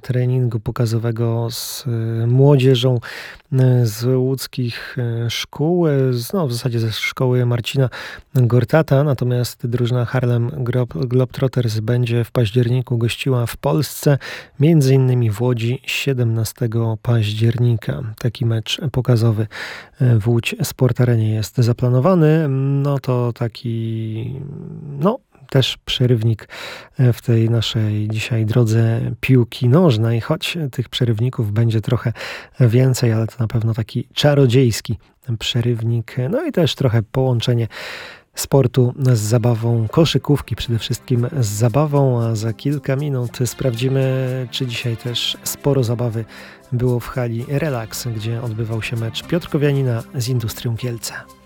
treningu pokazowego z młodzieżą z łódzkich szkół, no w zasadzie ze szkoły Marcina Gortata, natomiast drużyna Harlem Globetrotters będzie w październiku gościła w Polsce, między innymi w Łodzi 17 października. Taki mecz pokazowy w Łódź Sport Arenie jest zaplanowany. No to taki, no też przerywnik w tej naszej dzisiaj drodze piłki nożnej, choć tych przerywników będzie trochę więcej, ale to na pewno taki czarodziejski przerywnik, no i też trochę połączenie sportu z zabawą, koszykówki przede wszystkim z zabawą, a za kilka minut sprawdzimy, czy dzisiaj też sporo zabawy było w hali Relax, gdzie odbywał się mecz piotrkowianina z Industrią Kielce.